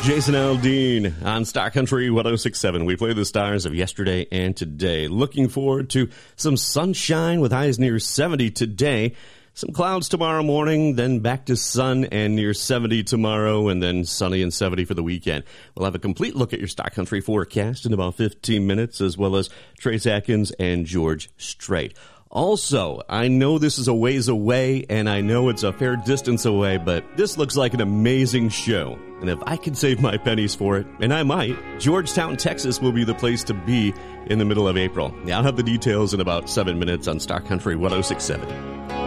Jason Aldean on Star Country 106.7. We play the stars of yesterday and today. Looking forward to some sunshine with highs near 70 today. Some clouds tomorrow morning, then back to sun and near 70 tomorrow, and then sunny and 70 for the weekend. We'll have a complete look at your Star Country forecast in about 15 minutes, as well as Trace Atkins and George Strait. Also, I know this is a ways away, and I know it's a fair distance away, but this looks like an amazing show. And if I can save my pennies for it, and I might, Georgetown, Texas will be the place to be in the middle of April. I'll have the details in about 7 minutes on Star Country 106.7.